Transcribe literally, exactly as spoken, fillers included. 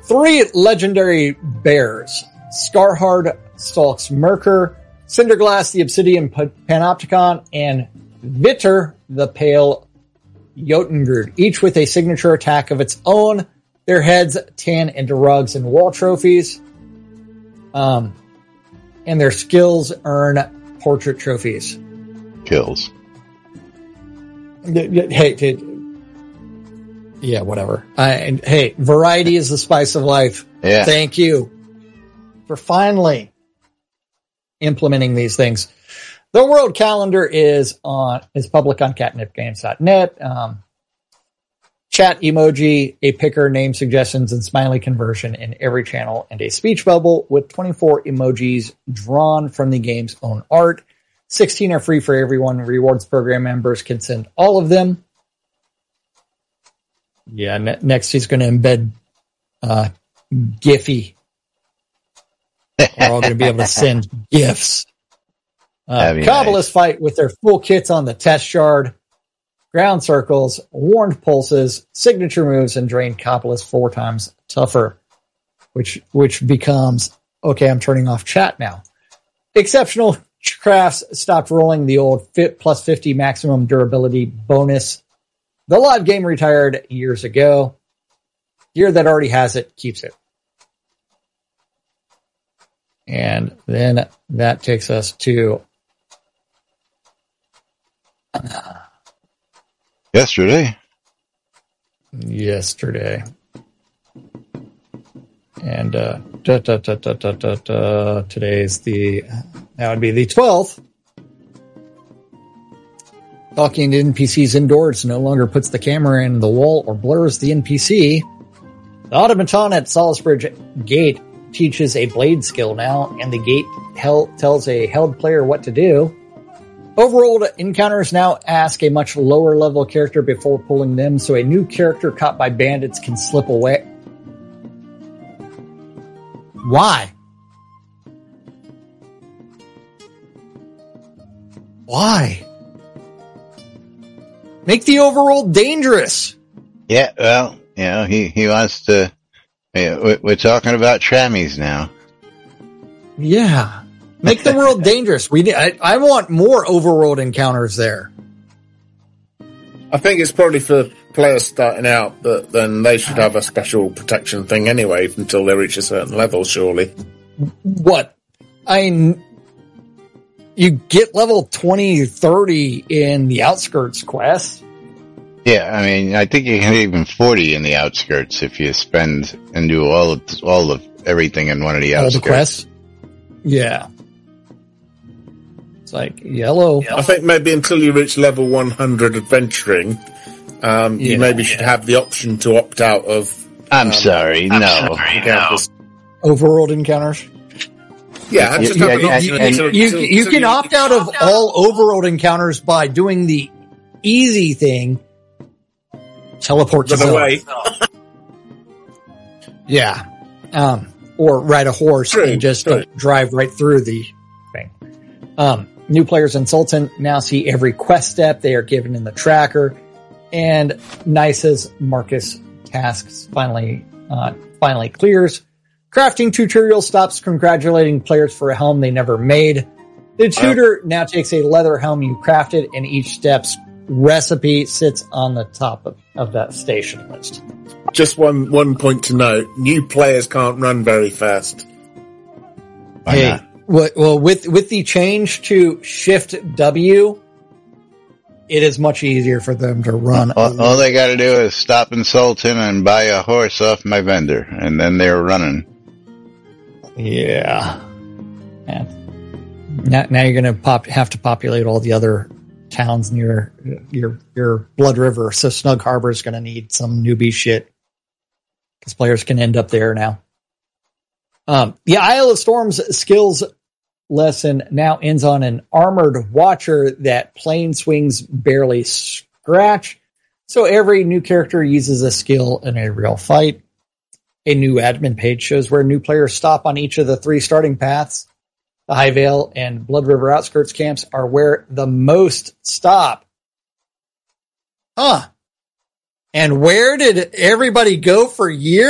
three legendary bears. Scarhard stalks Merkur, Cinderglass the Obsidian Panopticon, and Vitter the Pale Jotengard, each with a signature attack of its own. Their heads tan into rugs and wall trophies. Um, and their skills earn portrait trophies. Kills. Hey, hey yeah, whatever. I, and, hey, variety is the spice of life. Yeah. Thank you for finally implementing these things. The world calendar is on is public on catnip games dot net. Um, chat emoji, a picker, name suggestions, and smiley conversion in every channel, and a speech bubble with twenty-four emojis drawn from the game's own art. sixteen are free for everyone. Rewards program members can send all of them. Yeah, ne- next he's going to embed uh, Giphy. We're all going to be able to send GIFs. Uh, Kabbalists nice. Fight with their full kits on the test shard, ground circles, warned pulses, signature moves, and drain Kabbalists four times tougher, which which becomes, okay, I'm turning off chat now. Exceptional crafts stopped rolling the old fit plus fifty maximum durability bonus. The live game retired years ago. Gear that already has it keeps it. And then that takes us to yesterday. Yesterday. And uh, da, da, da, da, da, da, da, today's the, that would be the twelfth. Talking to N P Cs indoors no longer puts the camera in the wall or blurs the N P C. The automaton at Salisbury Gate teaches a blade skill now, and the gate hell tells a held player what to do. Overworld encounters now ask a much lower level character before pulling them, so a new character caught by bandits can slip away. Why? Why? Make the overworld dangerous. Yeah, well, you know, he, he wants to, yeah, we're talking about trammies now. Yeah. Make the world dangerous. We, I, I want more overworld encounters there. I think it's probably for players starting out that then they should have a special protection thing anyway until they reach a certain level, surely. What? I you get level twenty, thirty in the Outskirts quest. Yeah, I mean, I think you can even forty in the Outskirts if you spend and do all of all of everything in one of the all Outskirts. The quests? Yeah. It's like yellow. I think maybe until you reach level one hundred adventuring, um, yeah, you maybe should have the option to opt out of. I'm um, sorry, I'm no. Sorry, no. Overworld encounters. Yeah, just yeah, have yeah, an option. You, you, you, you, you can opt out of all overworld encounters by doing the easy thing. Teleport to the way. Yeah. Um, or ride a horse true, and just true. drive right through the thing. Um, new players in Sultan now see every quest step they are given in the tracker, and Nice's Marcus tasks finally, uh, finally clears. Crafting tutorial stops congratulating players for a helm they never made. The tutor now takes a leather helm you crafted, and each step's recipe sits on the top of, of that station list. Just one, one point to note. New players can't run very fast. Why hey, not? Well, well, with, with the change to Shift W, it is much easier for them to run. All, all they gotta do is stop in Sultan and buy a horse off my vendor, and then they're running. Yeah. yeah. Now, now you're going to pop, have to populate all the other towns near your, your Blood River. So Snug Harbor is going to need some newbie shit because players can end up there now. Um, the Isle of Storms skills lesson now ends on an armored watcher that plane swings barely scratch. So every new character uses a skill in a real fight. A new admin page shows where new players stop on each of the three starting paths. The High Vale and Blood River Outskirts camps are where the most stop. Huh. And where did everybody go for years?